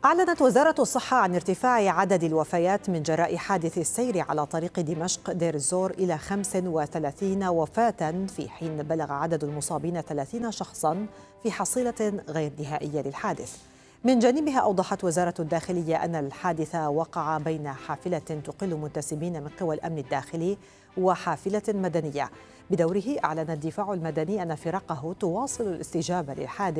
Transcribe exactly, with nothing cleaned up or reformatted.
أعلنت وزارة الصحة عن ارتفاع عدد الوفيات من جراء حادث السير على طريق دمشق دير الزور إلى خمس وثلاثين وفاة، في حين بلغ عدد المصابين ثلاثين شخصاً في حصيلة غير نهائية للحادث. من جانبها أوضحت وزارة الداخلية أن الحادث وقع بين حافلة تقل منتسبين من قوى الأمن الداخلي وحافلة مدنية. بدوره أعلن الدفاع المدني أن فرقه تواصل الاستجابة للحادث